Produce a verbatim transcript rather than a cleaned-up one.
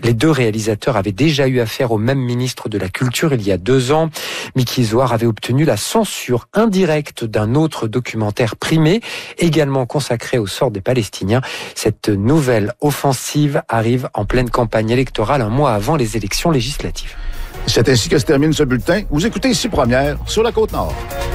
Les deux réalisateurs avaient déjà eu affaire au même ministre de la Culture il y a deux ans. Mickey Zohar avait obtenu la censure indirecte d'un autre documentaire primé, également consacré au sort des Palestiniens. Cette nouvelle offensive arrive en pleine campagne électorale, un mois avant les élections législatives. C'est ainsi que se termine ce bulletin. Vous écoutez ici Première sur la Côte-Nord.